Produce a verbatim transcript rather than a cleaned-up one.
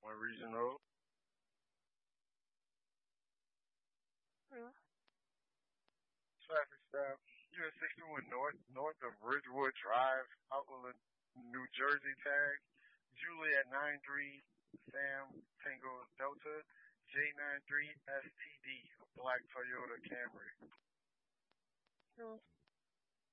One regional. Yeah. Traffic stop. U S sixty-one north, north of Ridgewood Drive, Outland, New Jersey tag. Juliet nine three, Sam Tango Delta, J nine three S T D, black Toyota Camry. Yeah.